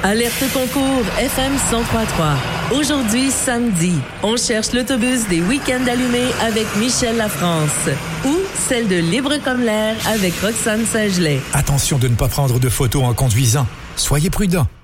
Alerte concours FM 103.3. Aujourd'hui, samedi, on cherche l'autobus des Week-ends allumés avec Michel Lafrance ou celle de Libre comme l'air avec Roxane Saint-Gelais. Attention de ne pas prendre de photos en conduisant. Soyez prudents.